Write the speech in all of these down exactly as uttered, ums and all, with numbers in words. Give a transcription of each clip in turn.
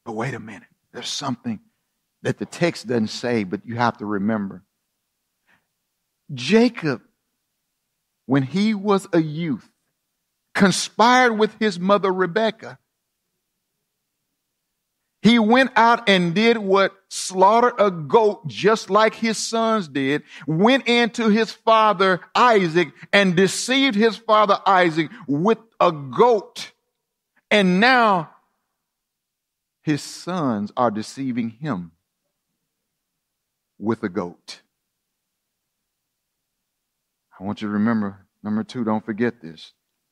But wait a minute. There's something that the text doesn't say, but you have to remember. Jacob, when he was a youth, conspired with his mother Rebekah. He went out and did what? Slaughtered a goat just like his sons did, went into his father Isaac and deceived his father Isaac with a goat. And now his sons are deceiving him with a goat. I want you to remember, number two, don't forget this.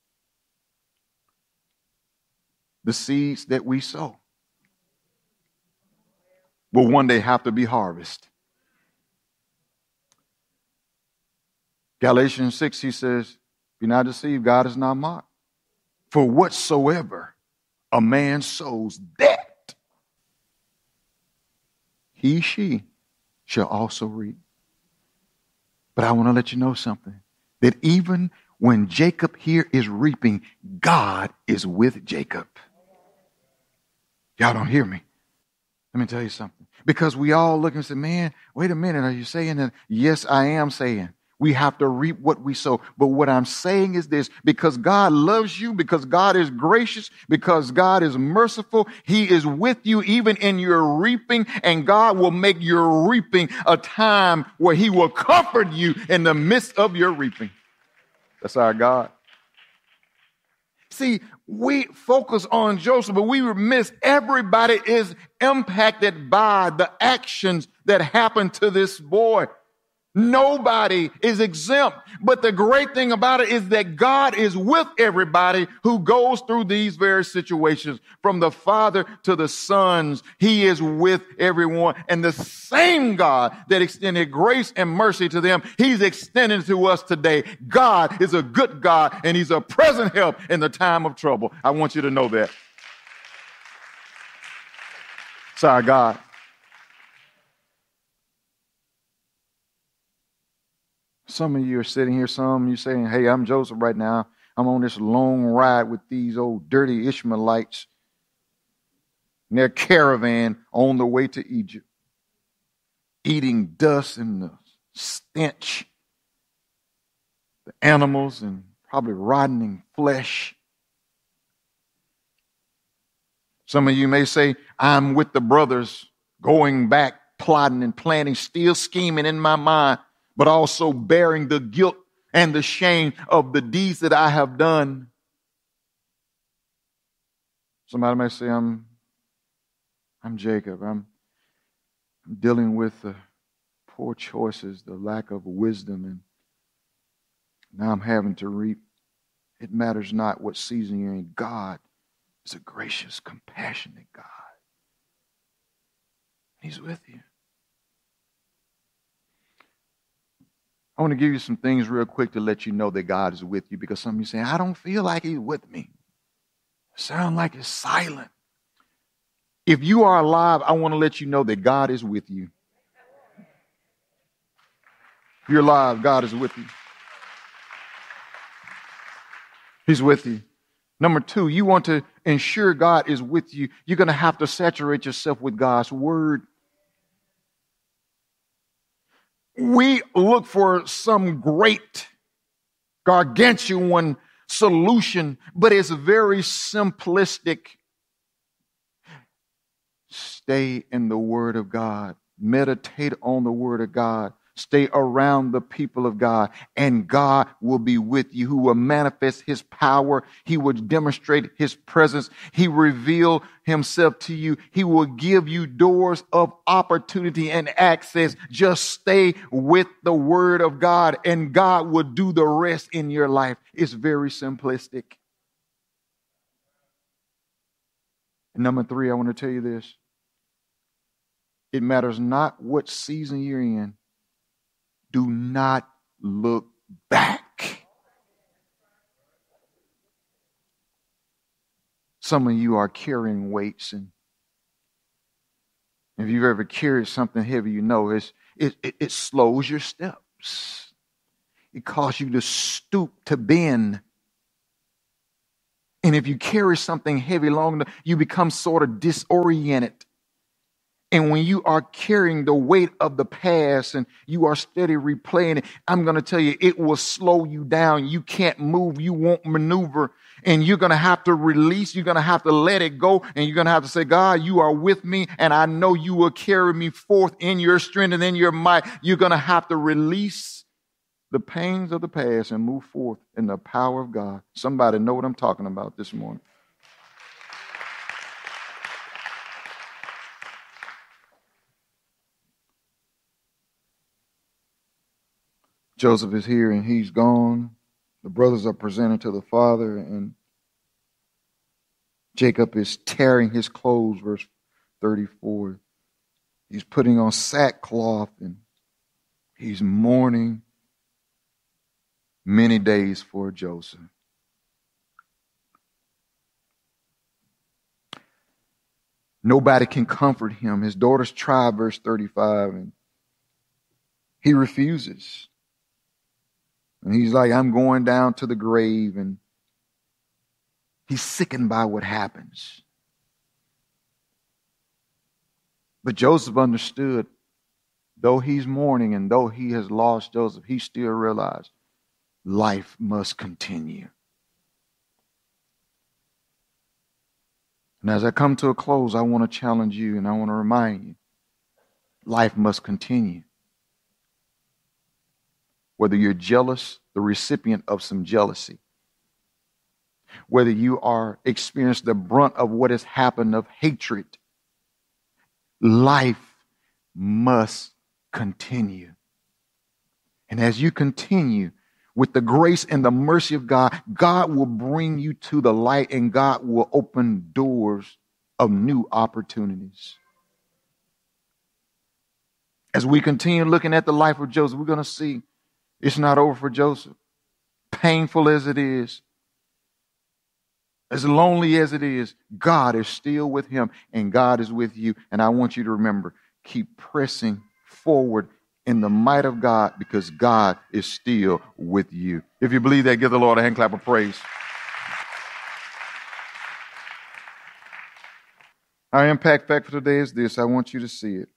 The seeds that we sow will one day have to be harvested. Galatians six, he says, be not deceived, God is not mocked. For whatsoever a man sows, that he, she shall also reap. But I want to let you know something, that even when Jacob here is reaping, God is with Jacob. Y'all don't hear me. Let me tell you something. Because we all look and say, man, wait a minute. Are you saying that? Yes, I am saying we have to reap what we sow. But what I'm saying is this, because God loves you, because God is gracious, because God is merciful, he is with you even in your reaping, and God will make your reaping a time where he will comfort you in the midst of your reaping. That's our God. See, we focus on Joseph, but we miss everybody is impacted by the actions that happened to this boy. Nobody is exempt. But the great thing about it is that God is with everybody who goes through these various situations. From the father to the sons, he is with everyone. And the same God that extended grace and mercy to them, he's extending to us today. God is a good God, and he's a present help in the time of trouble. I want you to know that. It's our God. Some of you are sitting here, some of you saying, hey, I'm Joseph right now. I'm on this long ride with these old dirty Ishmaelites in their caravan on the way to Egypt, eating dust and the stench, the animals and probably rotting flesh. Some of you may say, I'm with the brothers going back, plotting and planning, still scheming in my mind, but also bearing the guilt and the shame of the deeds that I have done. Somebody may say, I'm, I'm Jacob. I'm, I'm dealing with the poor choices, the lack of wisdom, and now I'm having to reap. It matters not what season you're in. God is a gracious, compassionate God. He's with you. I want to give you some things real quick to let you know that God is with you, because some of you say, I don't feel like he's with me. It sounds like it's silent. If you are alive, I want to let you know that God is with you. If you're alive, God is with you. He's with you. Number two, you want to ensure God is with you, you're going to have to saturate yourself with God's word. We look for some great, gargantuan solution, but it's very simplistic. Stay in the Word of God. Meditate on the Word of God. Stay around the people of God, and God will be with you, who will manifest his power. He will demonstrate his presence. He will reveal himself to you. He will give you doors of opportunity and access. Just stay with the word of God, and God will do the rest in your life. It's very simplistic. And number three, I want to tell you this. It matters not what season you're in. Do not look back. Some of you are carrying weights, and if you've ever carried something heavy, you know it's, it, it, it slows your steps. It causes you to stoop, to bend. And if you carry something heavy long enough, you become sort of disoriented. And when you are carrying the weight of the past and you are steady replaying it, I'm going to tell you, it will slow you down. You can't move. You won't maneuver. And you're going to have to release. You're going to have to let it go. And you're going to have to say, God, you are with me. And I know you will carry me forth in your strength and in your might. You're going to have to release the pains of the past and move forth in the power of God. Somebody know what I'm talking about this morning. Joseph is here and he's gone. The brothers are presented to the father, and Jacob is tearing his clothes, verse thirty-four. He's putting on sackcloth and he's mourning many days for Joseph. Nobody can comfort him. His daughters try, verse thirty-five, and he refuses. And he's like, I'm going down to the grave. And he's sickened by what happens. But Joseph understood, though he's mourning and though he has lost Joseph, he still realized life must continue. And as I come to a close, I want to challenge you and I want to remind you, life must continue. Whether you're jealous, the recipient of some jealousy, whether you are experiencing the brunt of what has happened of hatred, life must continue. And as you continue with the grace and the mercy of God, God will bring you to the light and God will open doors of new opportunities. As we continue looking at the life of Joseph, we're going to see it's not over for Joseph. Painful as it is, as lonely as it is, God is still with him and God is with you. And I want you to remember, keep pressing forward in the might of God because God is still with you. If you believe that, give the Lord a hand clap of praise. Our impact fact for today is this. I want you to see it.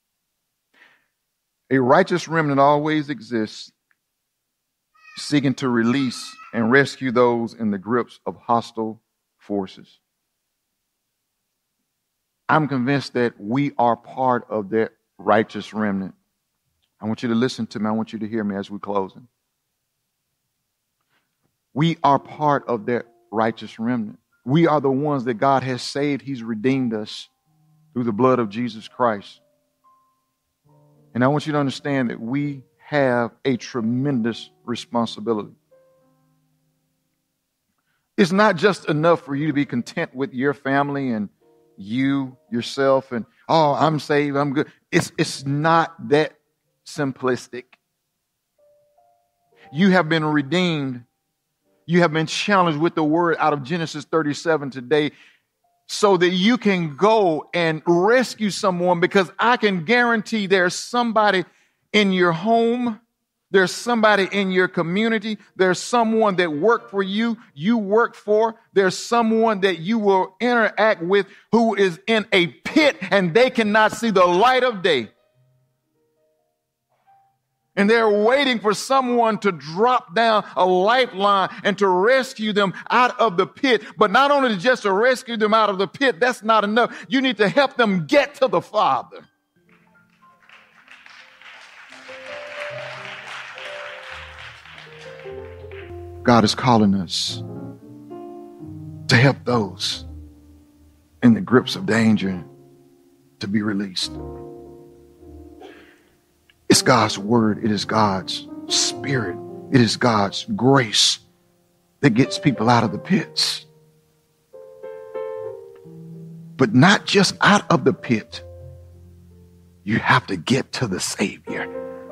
A righteous remnant always exists, seeking to release and rescue those in the grips of hostile forces. I'm convinced that we are part of that righteous remnant. I want you to listen to me. I want you to hear me as we're closing. We are part of that righteous remnant. We are the ones that God has saved. He's redeemed us through the blood of Jesus Christ. And I want you to understand that we have a tremendous responsibility. It's not just enough for you to be content with your family and you, yourself, and, oh, I'm saved, I'm good. It's, it's not that simplistic. You have been redeemed. You have been challenged with the word out of Genesis thirty-seven today so that you can go and rescue someone, because I can guarantee there's somebody in your home, there's somebody in your community, there's someone that worked for you, you work for, there's someone that you will interact with who is in a pit and they cannot see the light of day. And they're waiting for someone to drop down a lifeline and to rescue them out of the pit. But not only just to rescue them out of the pit, that's not enough. You need to help them get to the Father. God is calling us to help those in the grips of danger to be released. It's God's word. It is God's spirit. It is God's grace that gets people out of the pits. But not just out of the pit. You have to get to the Savior.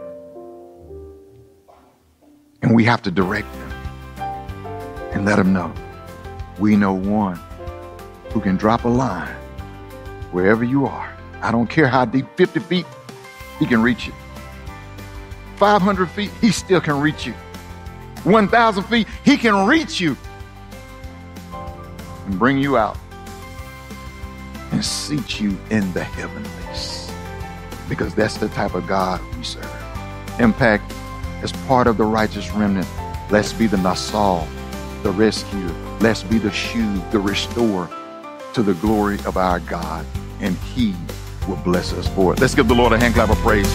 And we have to direct them and let them know we know one who can drop a line wherever you are. I don't care how deep, fifty feet, he can reach you. five hundred feet, he still can reach you. one thousand feet, he can reach you. and bring you out and seat you in the heavenlies, because that's the type of God we serve. Impact, as part of the righteous remnant, let's be the Nasal, the rescuer. Let's be the shoe, the restorer to the glory of our God, and He will bless us for it. Let's give the Lord a hand clap of praise.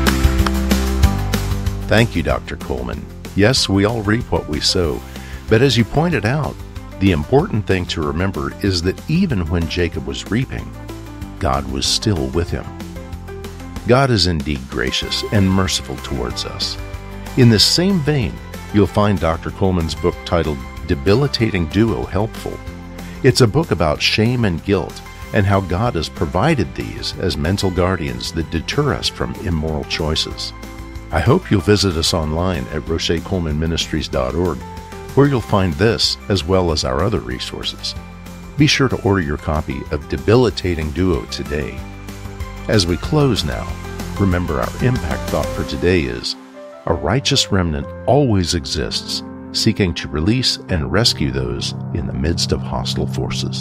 Thank you, Doctor Coleman. Yes, we all reap what we sow, but as you pointed out, the important thing to remember is that even when Jacob was reaping, God was still with him. God is indeed gracious and merciful towards us. In this same vein, you'll find Doctor Coleman's book titled Debilitating Duo helpful. It's a book about shame and guilt and how God has provided these as mental guardians that deter us from immoral choices. I hope you'll visit us online at roche coleman ministries dot org, where you'll find this as well as our other resources. Be sure to order your copy of Debilitating Duo today. As we close now, remember our impact thought for today is, a righteous remnant always exists, seeking to release and rescue those in the midst of hostile forces.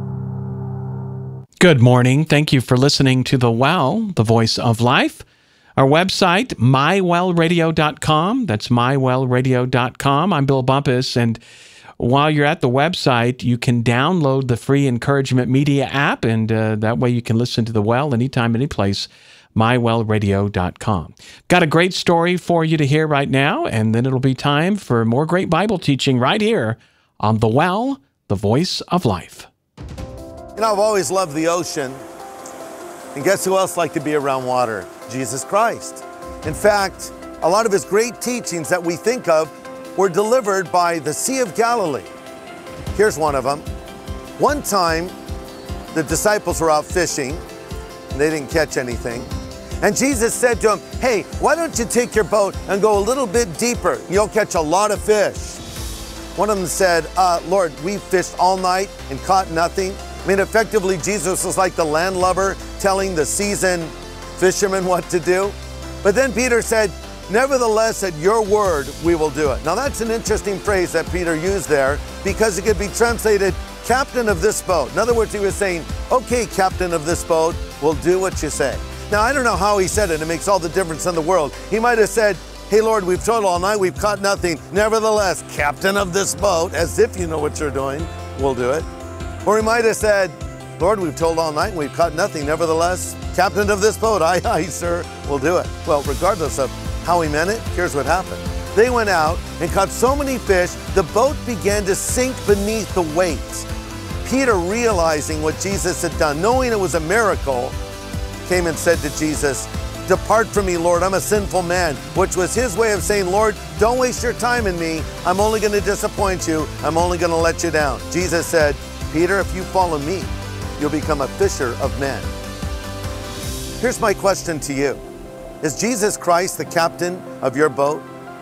Good morning. Thank you for listening to The Well, the Voice of Life. Our website, my well radio dot com. That's my well radio dot com. I'm Bill Bumpus, and while you're at the website, you can download the free Encouragement Media app, and uh, that way you can listen to The Well anytime, anyplace, my well radio dot com. Got a great story for you to hear right now, and then it'll be time for more great Bible teaching right here on The Well, the Voice of Life. You know, I've always loved the ocean. And guess who else liked to be around water? Jesus Christ. In fact, a lot of his great teachings that we think of were delivered by the Sea of Galilee. Here's one of them. One time, the disciples were out fishing, and they didn't catch anything. And Jesus said to them, hey, why don't you take your boat and go a little bit deeper? You'll catch a lot of fish. One of them said, uh, Lord, we fished all night and caught nothing. I mean, effectively, Jesus was like the landlubber telling the seasoned fishermen what to do. But then Peter said, nevertheless, at your word, we will do it. Now, that's an interesting phrase that Peter used there, because it could be translated, captain of this boat. In other words, he was saying, okay, captain of this boat, we'll do what you say. Now, I don't know how he said it. It makes all the difference in the world. He might have said, hey, Lord, we've toiled all night, we've caught nothing. Nevertheless, captain of this boat, as if you know what you're doing, we'll do it. Or he might have said, Lord, we've toiled all night and we've caught nothing. Nevertheless, captain of this boat, aye, aye, sir, we'll do it. Well, regardless of how he meant it, here's what happened. They went out and caught so many fish, the boat began to sink beneath the weight. Peter, realizing what Jesus had done, knowing it was a miracle, came and said to Jesus, depart from me, Lord, I'm a sinful man, which was his way of saying, Lord, don't waste your time in me. I'm only going to disappoint you. I'm only going to let you down. Jesus said, Peter, if you follow me, you'll become a fisher of men. Here's my question to you. Is Jesus Christ the captain of your boat?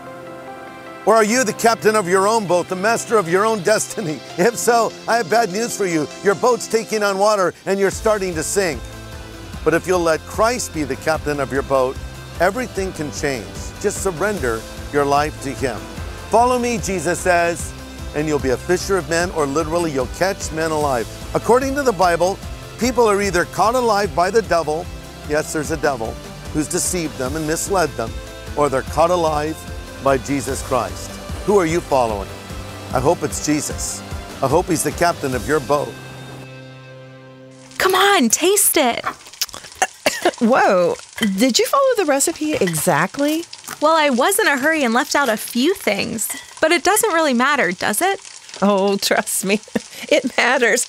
Or are you the captain of your own boat, the master of your own destiny? If so, I have bad news for you. Your boat's taking on water and you're starting to sink. But if you'll let Christ be the captain of your boat, everything can change. Just surrender your life to him. Follow me, Jesus says, and you'll be a fisher of men, or literally you'll catch men alive. According to the Bible, people are either caught alive by the devil, yes, there's a devil, who's deceived them and misled them, or they're caught alive by Jesus Christ. Who are you following? I hope it's Jesus. I hope he's the captain of your boat. Come on, taste it. Whoa, did you follow the recipe exactly? Well, I was in a hurry and left out a few things, but it doesn't really matter, does it? Oh, trust me, it matters.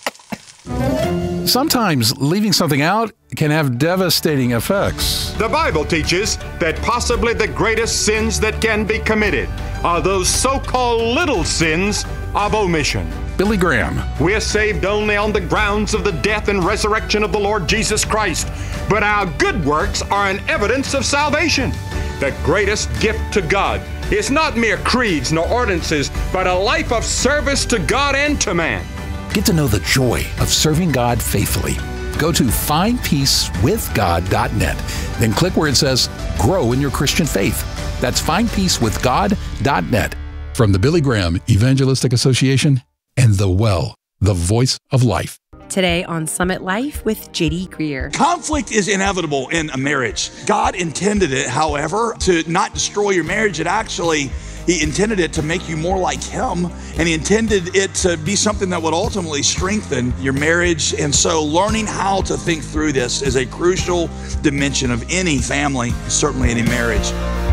Sometimes leaving something out can have devastating effects. The Bible teaches that possibly the greatest sins that can be committed are those so-called little sins of omission. Billy Graham. We're saved only on the grounds of the death and resurrection of the Lord Jesus Christ, but our good works are an evidence of salvation. The greatest gift to God is not mere creeds nor ordinances, but a life of service to God and to man. Get to know the joy of serving God faithfully. Go to find peace with god dot net. Then click where it says Grow in Your Christian Faith. That's find peace with god dot net. From the Billy Graham Evangelistic Association and The Well. the voice of life. Today on Summit Life with J D Greear. Conflict is inevitable in a marriage. God intended it, however, to not destroy your marriage. It actually, He intended it to make you more like Him, and He intended it to be something that would ultimately strengthen your marriage. And so learning how to think through this is a crucial dimension of any family, certainly any marriage.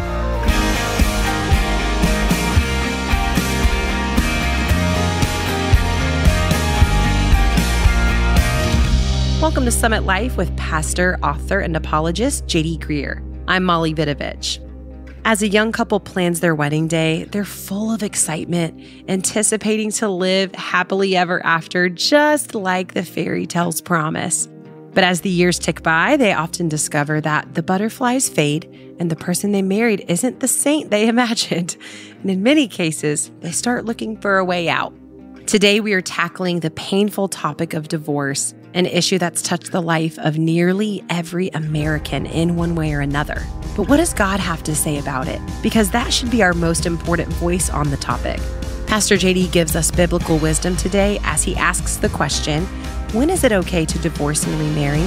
Welcome to Summit Life with pastor, author, and apologist J D Greear. I'm Molly Vidovich. As a young couple plans their wedding day, they're full of excitement, anticipating to live happily ever after, just like the fairy tales promise. But as the years tick by, they often discover that the butterflies fade and the person they married isn't the saint they imagined. And in many cases, they start looking for a way out. Today, we are tackling the painful topic of divorce, an issue that's touched the life of nearly every American in one way or another. But what does God have to say about it? Because that should be our most important voice on the topic. Pastor J D gives us biblical wisdom today as he asks the question, when is it okay to divorce and remarry?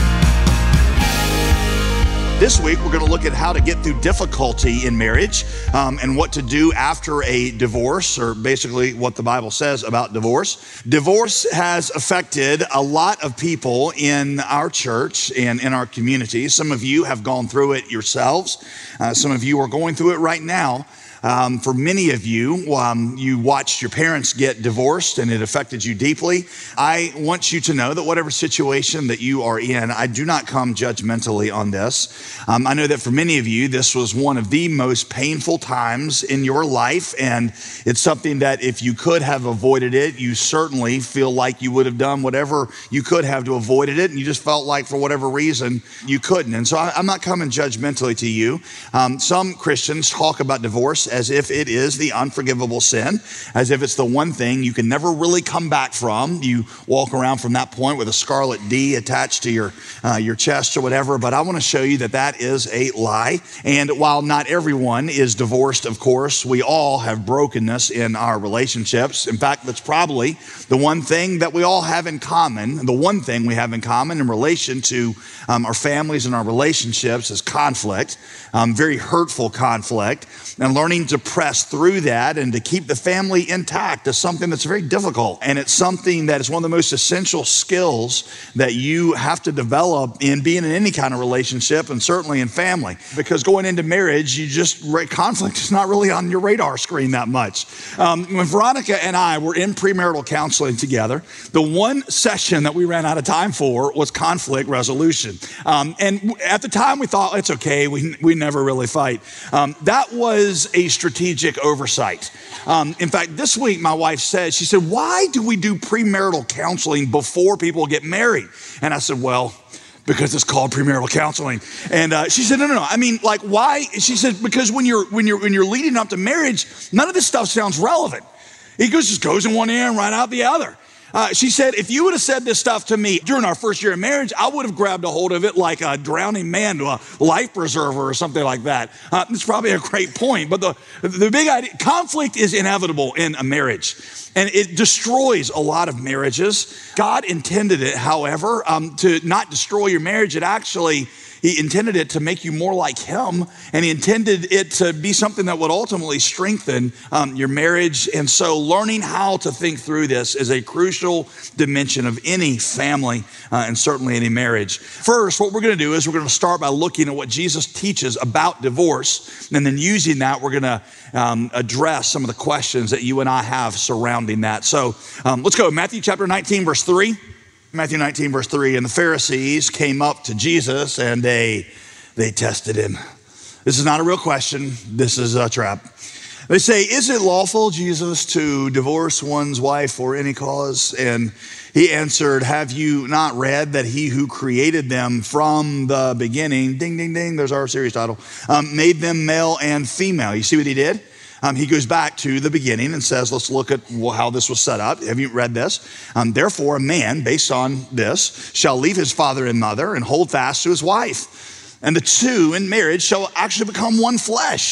This week, we're going to look at how to get through difficulty in marriage um, and what to do after a divorce, or basically what the Bible says about divorce. Divorce has affected a lot of people in our church and in our community. Some of you have gone through it yourselves. Uh, some of you are going through it right now. Um, for many of you, um, you watched your parents get divorced and it affected you deeply. I want you to know that whatever situation that you are in, I do not come judgmentally on this. Um, I know that for many of you, this was one of the most painful times in your life, and it's something that if you could have avoided it, you certainly feel like you would have done whatever you could have to avoid it, and you just felt like for whatever reason you couldn't. And so I, I'm not coming judgmentally to you. Um, some Christians talk about divorce as if it is the unforgivable sin, as if it's the one thing you can never really come back from. You walk around from that point with a scarlet D attached to your uh, your chest or whatever. But I want to show you that that is a lie. And while not everyone is divorced, of course, we all have brokenness in our relationships. In fact, that's probably the one thing that we all have in common. The one thing we have in common in relation to um, our families and our relationships is conflict, um, very hurtful conflict. And learning to press through that and to keep the family intact is something that's very difficult. And it's something that is one of the most essential skills that you have to develop in being in any kind of relationship, and certainly in family. Because going into marriage, you just, conflict is not really on your radar screen that much. Um, when Veronica and I were in premarital counseling together, the one session that we ran out of time for was conflict resolution. Um, and at the time we thought, it's okay, we, we never really fight. Um, that was a strategic oversight. Um, in fact, this week, my wife said, she said, why do we do premarital counseling before people get married? And I said, well, because it's called premarital counseling. And uh, she said, no, no, no. I mean, like, why? She said, because when you're when you're when you're leading up to marriage, none of this stuff sounds relevant. It goes just goes in one ear and right out the other. Uh, she said, if you would have said this stuff to me during our first year of marriage, I would have grabbed a hold of it like a drowning man to a life preserver or something like that. Uh, it's probably a great point. But the, the big idea, conflict is inevitable in a marriage. And it destroys a lot of marriages. God intended it, however, um, to not destroy your marriage. It actually, He intended it to make you more like Him, and He intended it to be something that would ultimately strengthen um, your marriage. And so learning how to think through this is a crucial dimension of any family uh, and certainly any marriage. First, what we're going to do is we're going to start by looking at what Jesus teaches about divorce, and then using that, we're going to um, address some of the questions that you and I have surrounding that. So um, let's go. Matthew chapter nineteen, verse three. Matthew nineteen, verse three, and the Pharisees came up to Jesus and they, they tested him. This is not a real question. This is a trap. They say, is it lawful, Jesus, to divorce one's wife for any cause? And he answered, have you not read that he who created them from the beginning, ding, ding, ding, there's our series title, um, made them male and female? You see what he did? Um, he goes back to the beginning and says, let's look at how this was set up. Have you read this? Um, Therefore, a man, based on this, shall leave his father and mother and hold fast to his wife. And the two in marriage shall actually become one flesh.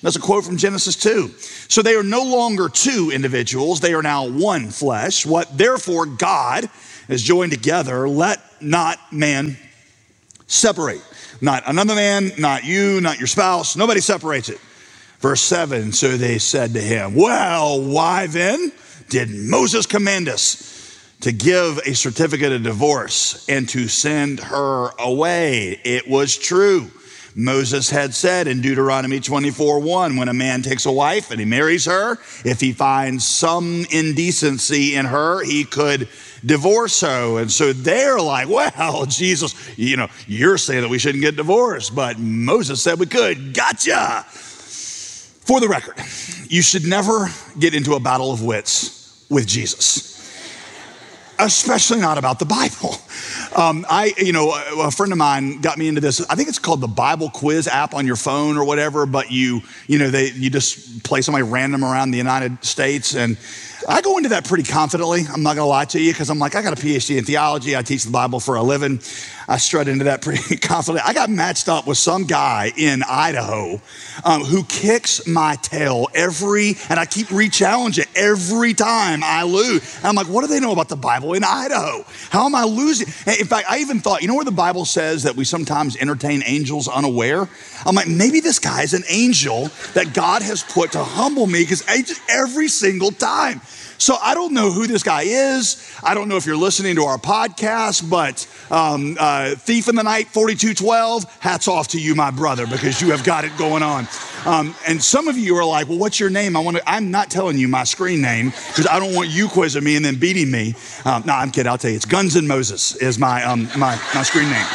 That's a quote from Genesis two. So they are no longer two individuals. They are now one flesh. What therefore God has joined together, let not man separate. Not another man, not you, not your spouse. Nobody separates it. Verse seven, so they said to him, well, why then did Moses command us to give a certificate of divorce and to send her away? It was true. Moses had said in Deuteronomy twenty-four one, when a man takes a wife and he marries her, if he finds some indecency in her, he could divorce her. And so they're like, well, Jesus, you know, you're saying that we shouldn't get divorced, but Moses said we could. Gotcha. For the record, you should never get into a battle of wits with Jesus. Especially not about the Bible. Um, I, you know, a, a friend of mine got me into this. I think it's called the Bible Quiz app on your phone or whatever. But you, you know, they you just play somebody random around the United States, and I go into that pretty confidently. I'm not gonna lie to you, because I'm like, I got a P H D in theology. I teach the Bible for a living. I strut into that pretty confidently. I got matched up with some guy in Idaho um, who kicks my tail every, and I keep re-challenging every time I lose. And I'm like, what do they know about the Bible in Idaho? How am I losing? In fact, I even thought, you know where the Bible says that we sometimes entertain angels unaware? I'm like, maybe this guy's an angel that God has put to humble me, because every single time. So I don't know who this guy is. I don't know if you're listening to our podcast, but um, uh, Thief in the Night forty-two twelve, hats off to you, my brother, because you have got it going on. Um, and some of you are like, well, what's your name? I want to, I'm not telling you my screen name, because I don't want you quizzing me and then beating me. Um, no, I'm kidding. I'll tell you. It's Guns N' Moses is my, um, my, my screen name.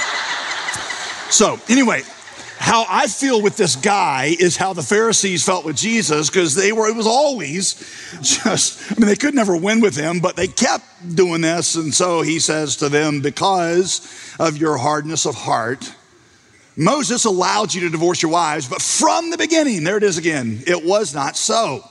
So anyway, how I feel with this guy is how the Pharisees felt with Jesus, because they were, it was always just, I mean, they could never win with him, but they kept doing this. And so he says to them, because of your hardness of heart, Moses allowed you to divorce your wives, but from the beginning, there it is again, it was not so.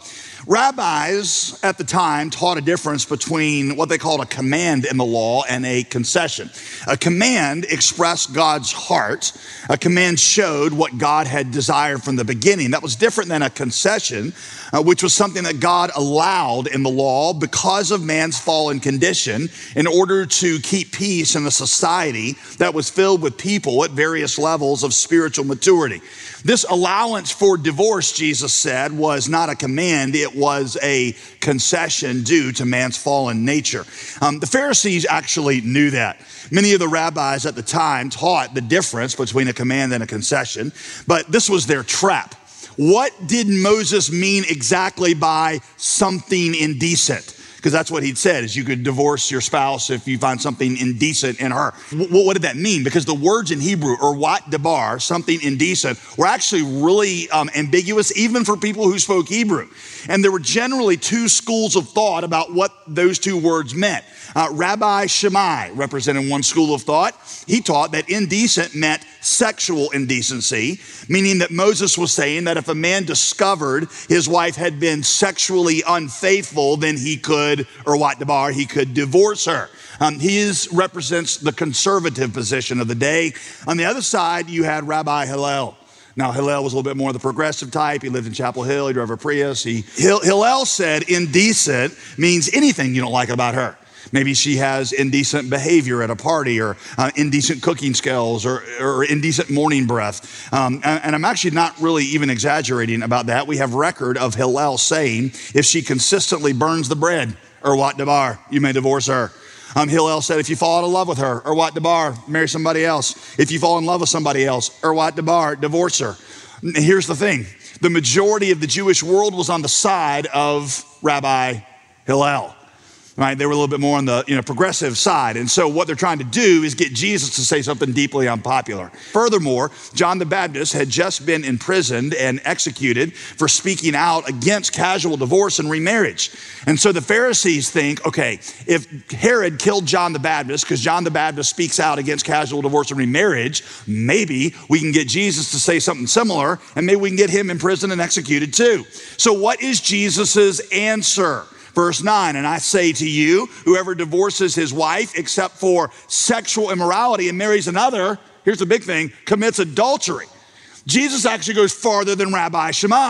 Rabbis at the time taught a difference between what they called a command in the law and a concession. A command expressed God's heart. A command showed what God had desired from the beginning. That was different than a concession, uh, which was something that God allowed in the law because of man's fallen condition in order to keep peace in a society that was filled with people at various levels of spiritual maturity. This allowance for divorce, Jesus said, was not a command. It was a concession due to man's fallen nature. Um, the Pharisees actually knew that. Many of the rabbis at the time taught the difference between a command and a concession, but this was their trap. What did Moses mean exactly by something indecent? Because that's what he'd said, is you could divorce your spouse if you find something indecent in her. What, what did that mean? Because the words in Hebrew, or wat debar, something indecent, were actually really um, ambiguous, even for people who spoke Hebrew. And there were generally two schools of thought about what those two words meant. Uh, Rabbi Shammai represented one school of thought. He taught that indecent meant sexual indecency, meaning that Moses was saying that if a man discovered his wife had been sexually unfaithful, then he could, or wat debar, he could divorce her. Um, his represents the conservative position of the day. On the other side, you had Rabbi Hillel. Now, Hillel was a little bit more the progressive type. He lived in Chapel Hill. He drove a Prius. He, Hillel said indecent means anything you don't like about her. Maybe she has indecent behavior at a party, or uh, indecent cooking skills, or, or indecent morning breath. Um, and, and I'm actually not really even exaggerating about that. We have record of Hillel saying, if she consistently burns the bread, or wat debar, you may divorce her. Um, Hillel said, if you fall out of love with her, or wat debar, marry somebody else. If you fall in love with somebody else, or wat debar, divorce her. Here's the thing. The majority of the Jewish world was on the side of Rabbi Hillel. Right? They were a little bit more on the you know, progressive side. And so what they're trying to do is get Jesus to say something deeply unpopular. Furthermore, John the Baptist had just been imprisoned and executed for speaking out against casual divorce and remarriage. And so the Pharisees think, okay, if Herod killed John the Baptist because John the Baptist speaks out against casual divorce and remarriage, maybe we can get Jesus to say something similar, and maybe we can get him imprisoned and executed too. So what is Jesus's answer? Verse nine, and I say to you, whoever divorces his wife except for sexual immorality and marries another, here's the big thing, commits adultery. Jesus actually goes farther than Rabbi Shammai.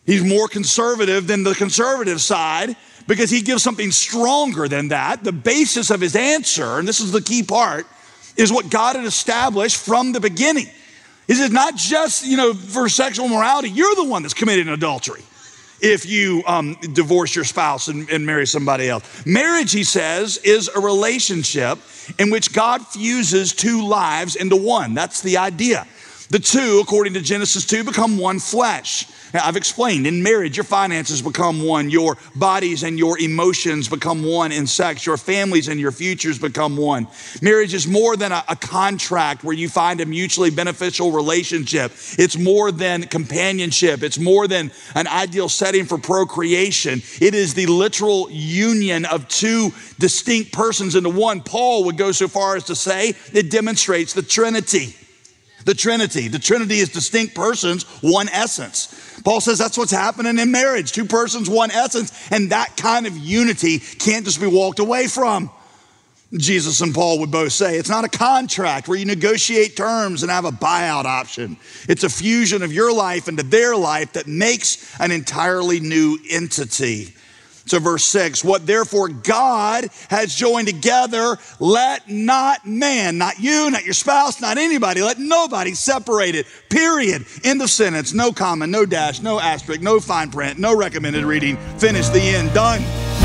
He's more conservative than the conservative side because he gives something stronger than that. The basis of his answer, and this is the key part, is what God had established from the beginning. Is it not just, you know, for sexual morality, you're the one that's committing adultery if you um, divorce your spouse and, and marry somebody else. Marriage, he says, is a relationship in which God fuses two lives into one. That's the idea. The two, according to Genesis two, become one flesh. Now, I've explained, in marriage, your finances become one. Your bodies and your emotions become one in sex. Your families and your futures become one. Marriage is more than a, a contract where you find a mutually beneficial relationship. It's more than companionship. It's more than an ideal setting for procreation. It is the literal union of two distinct persons into one. Paul would go so far as to say it demonstrates the Trinity. The Trinity. The Trinity is distinct persons, one essence. Paul says that's what's happening in marriage. Two persons, one essence. And that kind of unity can't just be walked away from. Jesus and Paul would both say it's not a contract where you negotiate terms and have a buyout option. It's a fusion of your life into their life that makes an entirely new entity. So verse six, what therefore God has joined together, let not man, not you, not your spouse, not anybody, let nobody separate it, period. End of sentence, no comma, no dash, no asterisk, no fine print, no recommended reading, finish, the end, done.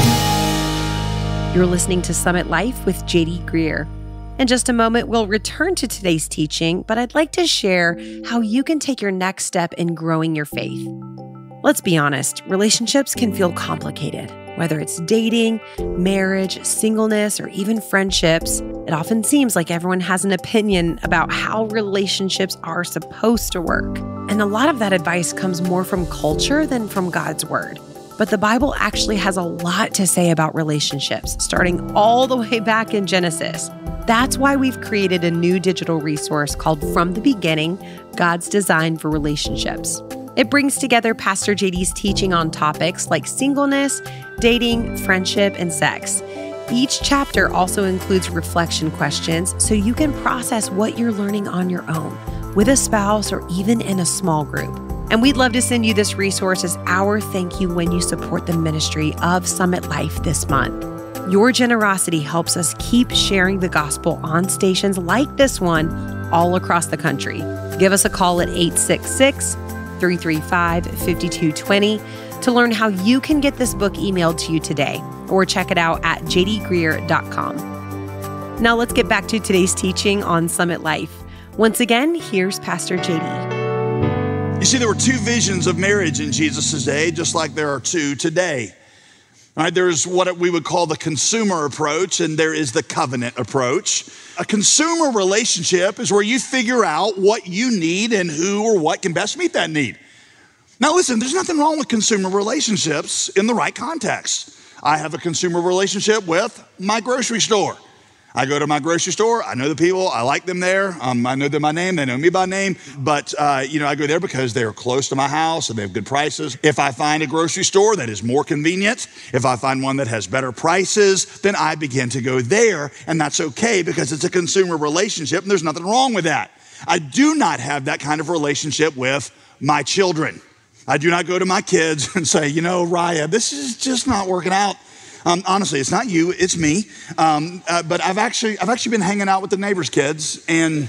You're listening to Summit Life with J D Greer. In just a moment, we'll return to today's teaching, but I'd like to share how you can take your next step in growing your faith. Let's be honest, relationships can feel complicated. Whether it's dating, marriage, singleness, or even friendships, it often seems like everyone has an opinion about how relationships are supposed to work. And a lot of that advice comes more from culture than from God's word. But the Bible actually has a lot to say about relationships, starting all the way back in Genesis. That's why we've created a new digital resource called From the Beginning, God's Design for Relationships. It brings together Pastor J D's teaching on topics like singleness, dating, friendship, and sex. Each chapter also includes reflection questions so you can process what you're learning on your own, with a spouse, or even in a small group. And we'd love to send you this resource as our thank you when you support the ministry of Summit Life this month. Your generosity helps us keep sharing the gospel on stations like this one all across the country. Give us a call at eight six six, three three five, five two two zero to learn how you can get this book emailed to you today, or check it out at j d greer dot com. Now let's get back to today's teaching on Summit Life. Once again, here's Pastor J D. You see, there were two visions of marriage in Jesus' day, just like there are two today. All right, there's what we would call the consumer approach, and there is the covenant approach. A consumer relationship is where you figure out what you need and who or what can best meet that need. Now listen, there's nothing wrong with consumer relationships in the right context. I have a consumer relationship with my grocery store. I go to my grocery store, I know the people, I like them there, um, I know them by name, they know me by name, but uh, you know, I go there because they're close to my house and they have good prices. If I find a grocery store that is more convenient, if I find one that has better prices, then I begin to go there, and that's okay because it's a consumer relationship and there's nothing wrong with that. I do not have that kind of relationship with my children. I do not go to my kids and say, you know, Raya, this is just not working out. Um, honestly, it's not you, it's me. Um, uh, but I've actually, I've actually been hanging out with the neighbors' kids, and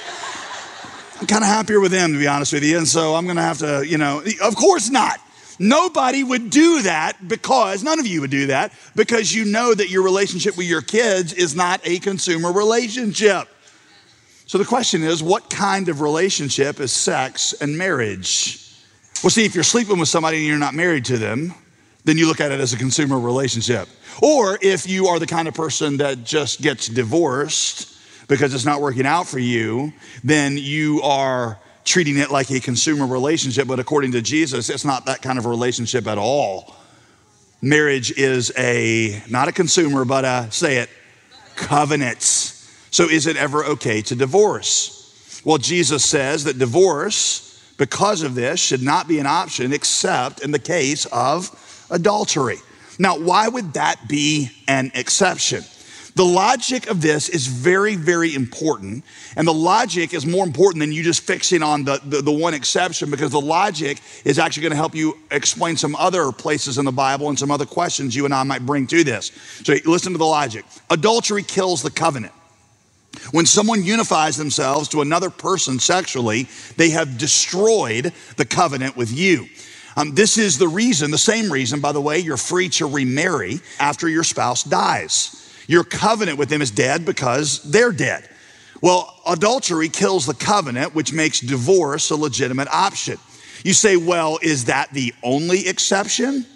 I'm kind of happier with them, to be honest with you. And so I'm going to have to, you know, of course not. Nobody would do that because, none of you would do that because you know that your relationship with your kids is not a consumer relationship. So the question is, what kind of relationship is sex and marriage? Well, see, if you're sleeping with somebody and you're not married to them, then you look at it as a consumer relationship. Or if you are the kind of person that just gets divorced because it's not working out for you, then you are treating it like a consumer relationship. But according to Jesus, it's not that kind of a relationship at all. Marriage is a, not a consumer, but a, say it, covenant. So is it ever okay to divorce? Well, Jesus says that divorce, because of this, should not be an option except in the case of adultery. Now, why would that be an exception? The logic of this is very, very important. And the logic is more important than you just fixing on the, the, the one exception, because the logic is actually going to help you explain some other places in the Bible and some other questions you and I might bring to this. So listen to the logic. Adultery kills the covenant. When someone unifies themselves to another person sexually, they have destroyed the covenant with you. Um, this is the reason, the same reason, by the way, you're free to remarry after your spouse dies. Your covenant with them is dead because they're dead. Well, adultery kills the covenant, which makes divorce a legitimate option. You say, well, is that the only exception?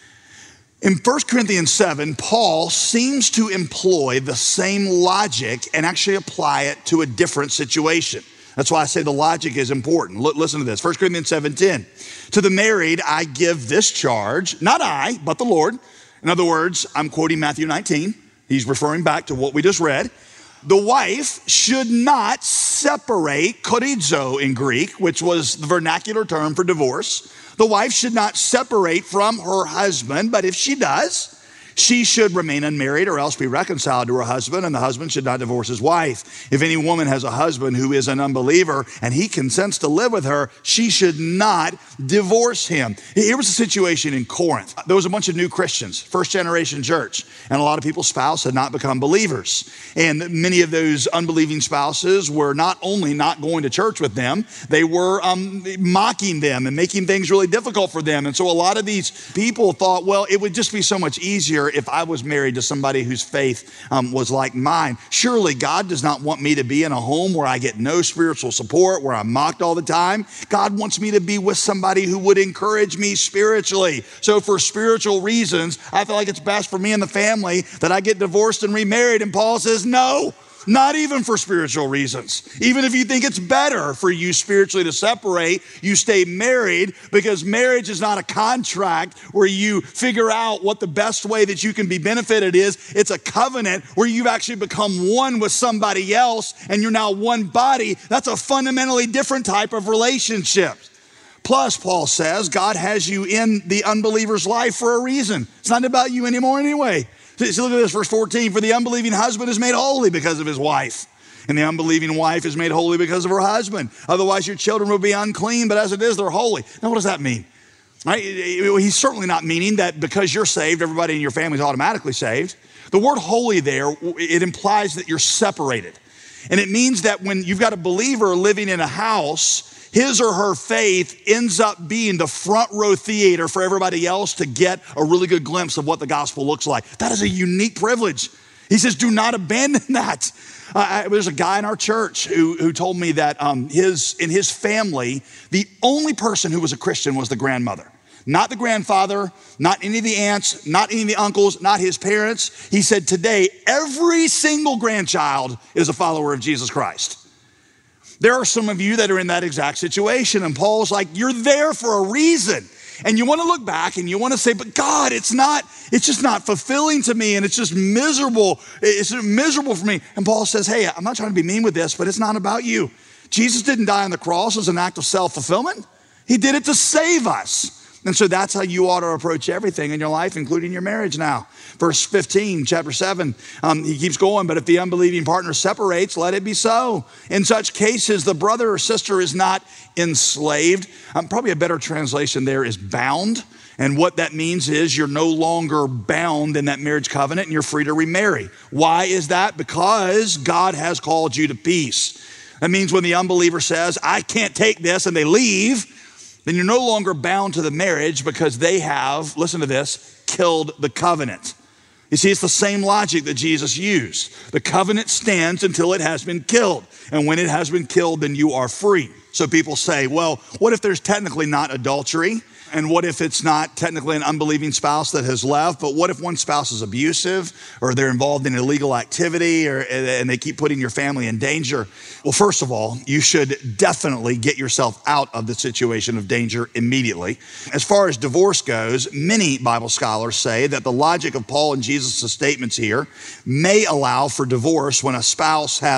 In First Corinthians seven, Paul seems to employ the same logic and actually apply it to a different situation. That's why I say the logic is important. L- listen to this, First Corinthians seven ten. To the married, I give this charge, not I, but the Lord. In other words, I'm quoting Matthew nineteen. He's referring back to what we just read. The wife should not separate, chorizo in Greek, which was the vernacular term for divorce. The wife should not separate from her husband, but if she does, she should remain unmarried or else be reconciled to her husband, and the husband should not divorce his wife. If any woman has a husband who is an unbeliever and he consents to live with her, she should not divorce him. Here was the situation in Corinth. There was a bunch of new Christians, first generation church, and a lot of people's spouses had not become believers. And many of those unbelieving spouses were not only not going to church with them, they were um, mocking them and making things really difficult for them. And so a lot of these people thought, well, it would just be so much easier if I was married to somebody whose faith um, was like mine. Surely God does not want me to be in a home where I get no spiritual support, where I'm mocked all the time. God wants me to be with somebody who would encourage me spiritually. So for spiritual reasons, I feel like it's best for me and the family that I get divorced and remarried. And Paul says, no. Not even for spiritual reasons. Even if you think it's better for you spiritually to separate, you stay married, because marriage is not a contract where you figure out what the best way that you can be benefited is. It's a covenant where you've actually become one with somebody else and you're now one body. That's a fundamentally different type of relationship. Plus, Paul says, God has you in the unbeliever's life for a reason. It's not about you anymore anyway. So look at this, verse fourteen. For the unbelieving husband is made holy because of his wife, and the unbelieving wife is made holy because of her husband. Otherwise, your children will be unclean, but as it is, they're holy. Now, what does that mean? Right? He's certainly not meaning that because you're saved, everybody in your family is automatically saved. The word holy there, it implies that you're separated. And it means that when you've got a believer living in a house, his or her faith ends up being the front row theater for everybody else to get a really good glimpse of what the gospel looks like. That is a unique privilege. He says, do not abandon that. Uh, there's a guy in our church who, who told me that um, his in his family, the only person who was a Christian was the grandmother. Not the grandfather, not any of the aunts, not any of the uncles, not his parents. He said today, every single grandchild is a follower of Jesus Christ. There are some of you that are in that exact situation, and Paul's like, you're there for a reason. And you want to look back and you want to say, but God, it's not, it's just not fulfilling to me, and it's just miserable. It's miserable for me. And Paul says, hey, I'm not trying to be mean with this, but it's not about you. Jesus didn't die on the cross as an act of self-fulfillment. He did it to save us. And so that's how you ought to approach everything in your life, including your marriage now. Verse fifteen, chapter seven, um, he keeps going, but if the unbelieving partner separates, let it be so. In such cases, the brother or sister is not enslaved. Um, probably a better translation there is bound. And what that means is you're no longer bound in that marriage covenant and you're free to remarry. Why is that? Because God has called you to peace. That means when the unbeliever says, I can't take this, and they leave, then you're no longer bound to the marriage because they have, listen to this, killed the covenant. You see, it's the same logic that Jesus used. The covenant stands until it has been killed. And when it has been killed, then you are free. So people say, well, what if there's technically not adultery? And what if it's not technically an unbelieving spouse that has left, but what if one spouse is abusive or they're involved in illegal activity or, and they keep putting your family in danger? Well, first of all, you should definitely get yourself out of the situation of danger immediately. As far as divorce goes, many Bible scholars say that the logic of Paul and Jesus' statements here may allow for divorce when a spouse has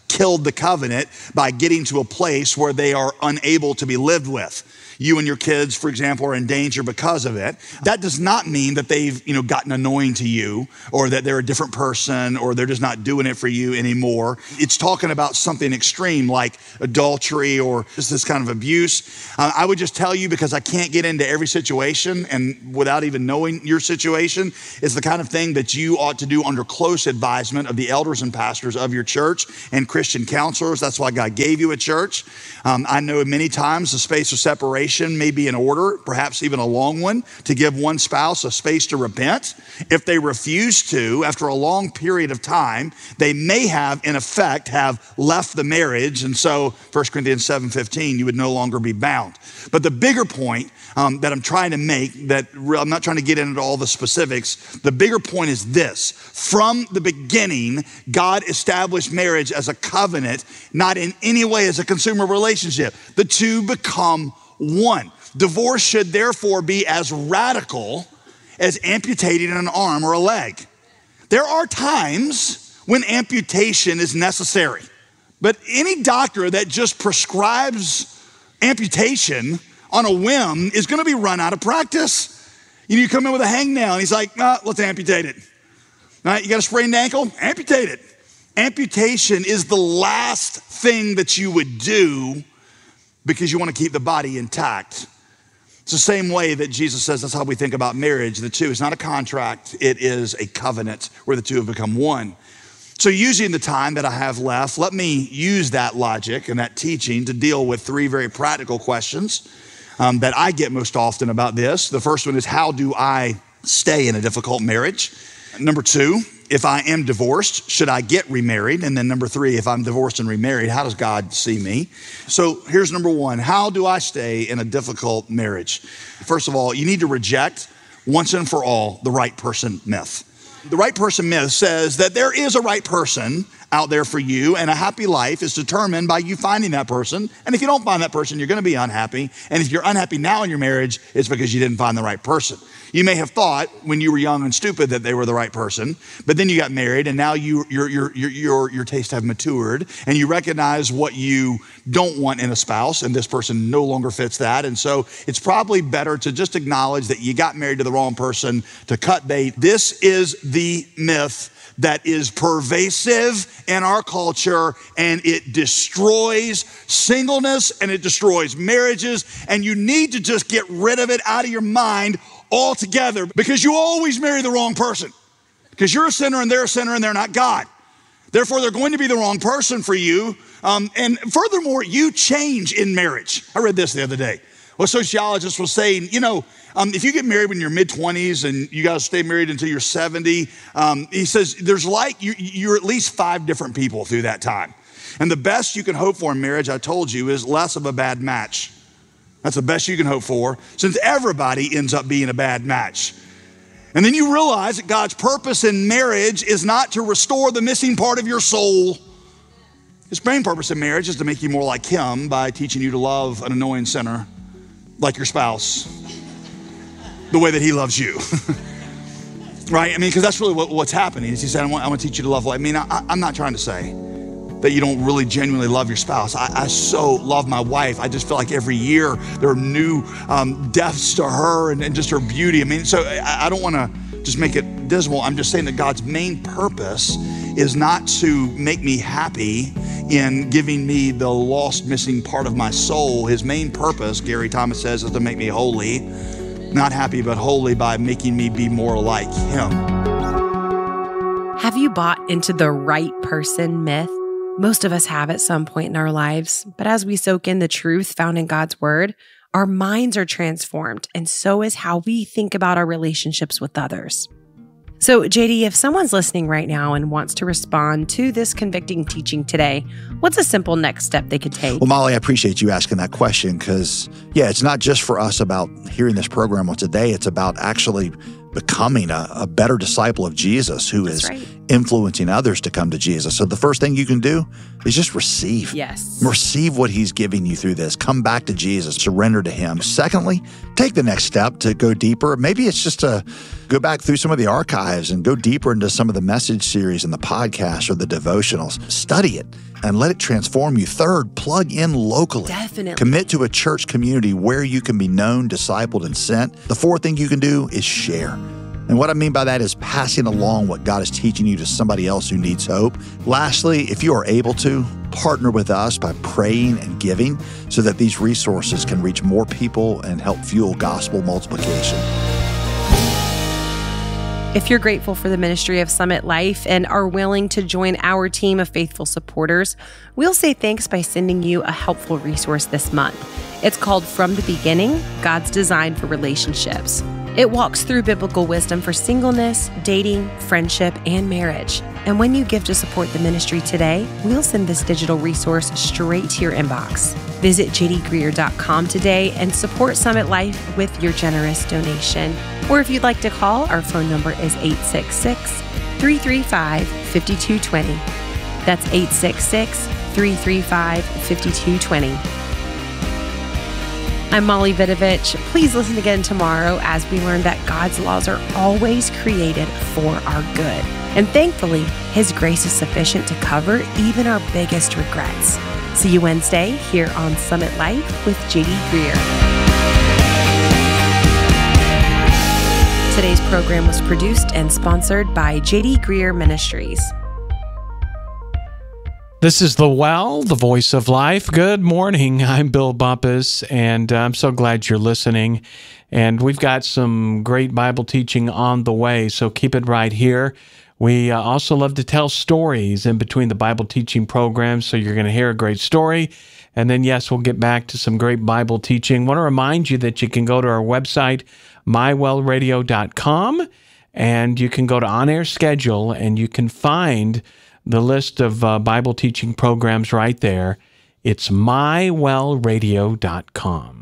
killed the covenant by getting to a place where they are unable to be lived with. You and your kids, for example, are in danger because of it. That does not mean that they've, you know, gotten annoying to you, or that they're a different person, or they're just not doing it for you anymore. It's talking about something extreme like adultery or just this kind of abuse. Uh, I would just tell you, because I can't get into every situation and without even knowing your situation, it's the kind of thing that you ought to do under close advisement of the elders and pastors of your church and Christian counselors. That's why God gave you a church. Um, I know many times the space of separation may be in order, perhaps even a long one, to give one spouse a space to repent. If they refuse to, after a long period of time, they may have, in effect, have left the marriage. And so First Corinthians seven fifteen, you would no longer be bound. But the bigger point um, that I'm trying to make, that I'm not trying to get into all the specifics, the bigger point is this. From the beginning, God established marriage as a covenant, not in any way as a consumer relationship. The two become one. Divorce should therefore be as radical as amputating an arm or a leg. There are times when amputation is necessary, but any doctor that just prescribes amputation on a whim is going to be run out of practice. You know, you come in with a hangnail and he's like, ah, let's amputate it. All right, you got a sprained ankle? Amputate it. Amputation is the last thing that you would do because you want to keep the body intact. It's the same way that Jesus says that's how we think about marriage. The two is not a contract, it is a covenant where the two have become one. So using the time that I have left, let me use that logic and that teaching to deal with three very practical questions um, that I get most often about this. The first one is, how do I stay in a difficult marriage? Number two, if I am divorced, should I get remarried? And then number three, if I'm divorced and remarried, how does God see me? So here's number one. How do I stay in a difficult marriage? First of all, you need to reject once and for all the right person myth. The right person myth says that there is a right person out there for you, and a happy life is determined by you finding that person. And if you don't find that person, you're going to be unhappy. And if you're unhappy now in your marriage, it's because you didn't find the right person. You may have thought when you were young and stupid that they were the right person, but then you got married, and now you, your, your, your, your, your tastes have matured, and you recognize what you don't want in a spouse, and this person no longer fits that. And so it's probably better to just acknowledge that you got married to the wrong person, to cut bait. This is the myth that is pervasive in our culture, and it destroys singleness and it destroys marriages, and you need to just get rid of it out of your mind altogether, because you always marry the wrong person, because you're a sinner and they're a sinner and they're not God. Therefore, they're going to be the wrong person for you. Um, and furthermore, you change in marriage. I read this the other day. Well, a sociologist was saying, you know, um, if you get married when you're mid-twenties and you guys stay married until you're seventy, um, he says there's like, you, you're at least five different people through that time. And the best you can hope for in marriage, I told you, is less of a bad match. That's the best you can hope for, since everybody ends up being a bad match. And then you realize that God's purpose in marriage is not to restore the missing part of your soul. His main purpose in marriage is to make you more like him by teaching you to love an annoying sinner like your spouse, the way that he loves you. Right? I mean, because that's really what, what's happening. Is he said, I want, I want to teach you to love. I mean, I, I'm not trying to say that you don't really genuinely love your spouse. I, I so love my wife. I just feel like every year there are new um, deaths to her and, and just her beauty. I mean, so I, I don't want to just make it dismal. I'm just saying that God's main purpose is not to make me happy in giving me the lost, missing part of my soul. His main purpose, Gary Thomas says, is to make me holy. Not happy, but holy by making me be more like him. Have you bought into the right person myth? Most of us have at some point in our lives, but as we soak in the truth found in God's word, our minds are transformed, and so is how we think about our relationships with others. So, J D, if someone's listening right now and wants to respond to this convicting teaching today, what's a simple next step they could take? Well, Molly, I appreciate you asking that question because, yeah, it's not just for us about hearing this program on today. It's about actually becoming a, a better disciple of Jesus who That's is right. influencing others to come to Jesus. So the first thing you can do is just receive. Yes. Receive what he's giving you through this. Come back to Jesus. Surrender to him. Secondly, take the next step to go deeper. Maybe it's just to go back through some of the archives and go deeper into some of the message series and the podcasts or the devotionals. Study it. and let it transform you. Third, plug in locally. Definitely. Commit to a church community where you can be known, discipled, and sent. The fourth thing you can do is share. And what I mean by that is passing along what God is teaching you to somebody else who needs hope. Lastly, if you are able to, partner with us by praying and giving so that these resources can reach more people and help fuel gospel multiplication. If you're grateful for the ministry of Summit Life and are willing to join our team of faithful supporters, we'll say thanks by sending you a helpful resource this month. It's called From the Beginning, God's Design for Relationships. It walks through biblical wisdom for singleness, dating, friendship, and marriage. And when you give to support the ministry today, we'll send this digital resource straight to your inbox. Visit j d greer dot com today and support Summit Life with your generous donation. Or if you'd like to call, our phone number is eight six six, three three five, five two two zero. That's eight six six, three three five, five two two zero. I'm Molly Vidovich. Please listen again tomorrow as we learn that God's laws are always created for our good. And thankfully, His grace is sufficient to cover even our biggest regrets. See you Wednesday here on Summit Life with J D Greer. Today's program was produced and sponsored by J D Greer Ministries. This is The Well, the voice of life. Good morning. I'm Bill Bumpus, and I'm so glad you're listening. And we've got some great Bible teaching on the way, so keep it right here. We uh, also love to tell stories in between the Bible teaching programs, so you're going to hear a great story. And then, yes, we'll get back to some great Bible teaching. I want to remind you that you can go to our website, my well radio dot com, and you can go to On Air Schedule, and you can find the list of uh, Bible teaching programs right there. It's my well radio dot com.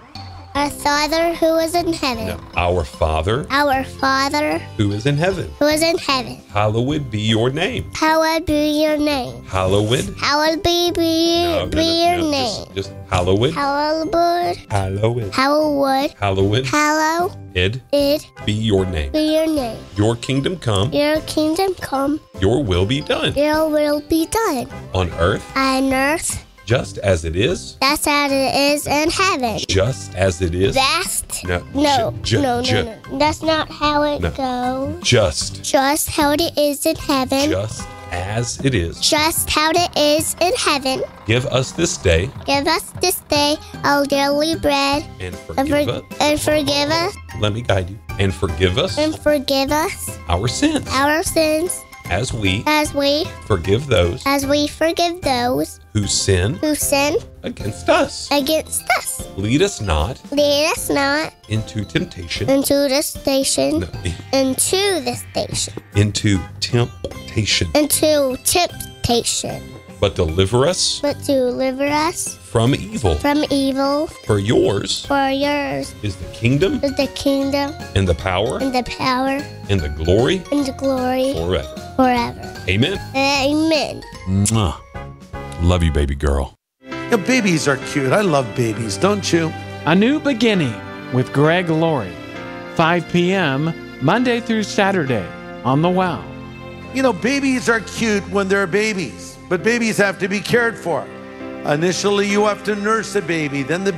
Our Father who is in heaven. No, our Father. Our Father who is in heaven. Who is in heaven. Hallowed be your name. Hallowed be your name. Hallowed. Hallowed be, be, no, no, be no, your no, name. Just, just hallowed. Hallowed. Hallowed. Hallowed. Hallowed. Hallowed. Id. Id. Be your name. Be your name. Your kingdom come. Your kingdom come. Your will be done. Your will be done. On earth. On earth. Just as it is. That's as it is in heaven. Just as it is. That's no, no, j- j- no, j- no, no. That's not how it no. goes. Just. Just how it is in heaven. Just as it is. Just how it is in heaven. Give us this day. Give us this day our daily bread. And forgive and, for, us. And forgive us. Let me guide you. And forgive us. And forgive us. Our sins. Our sins. As we. As we. Forgive those. As we forgive those. Who sin. Who sin. Against us. Against us. Lead us not. Lead us not. Into temptation. Into the station. No. Into the station. Into temptation. Into temptation. But deliver us. But deliver us. From evil. From evil. For yours. For yours. Is the kingdom. Is the kingdom. And the power. And the power. And the glory. And the glory. Forever. Forever. Amen. Amen. Mwah. Love you, baby girl. You know, babies are cute. I love babies, don't you? A New Beginning with Greg Laurie. five p.m. Monday through Saturday on The Well. You know, babies are cute when they're babies, but babies have to be cared for. Initially, you have to nurse a baby, then the